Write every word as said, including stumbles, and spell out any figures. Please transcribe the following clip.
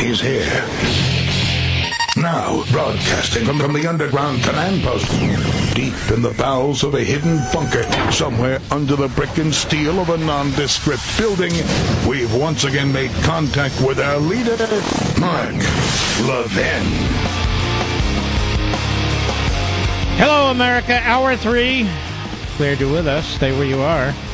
He's here. Now, broadcasting from, from the underground command post, deep in the bowels of a hidden bunker, somewhere under the brick and steel of a nondescript building, we've once again made contact with our leader, Mark Levin. Hello, America. Hour three. Glad you're with us. Stay where you are.